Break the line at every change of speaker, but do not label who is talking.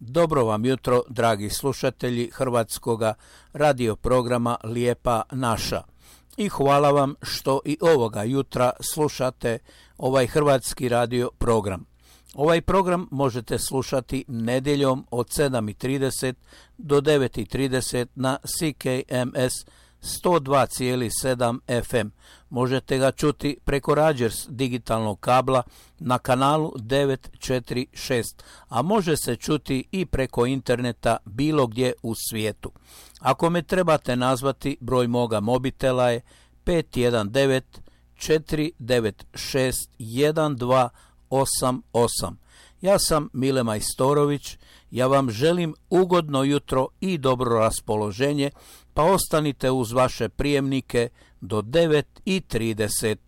Dobro vam jutro, dragi slušatelji hrvatskoga radio programa Lijepa naša. I hvala vam što i ovoga jutra slušate ovaj hrvatski radio program. Ovaj program možete slušati nedjeljom od 7:30 do 9:30 na CKMS 102,7 FM. Možete ga čuti preko Rogers digitalnog kabla na kanalu 946, a može se čuti i preko interneta bilo gdje u svijetu. Ako me trebate nazvati, broj moga mobitela je 519 496 1288. Ja sam Mile Majstorović, ja vam želim ugodno jutro i dobro raspoloženje, pa ostanite uz vaše prijemnike do 9:30.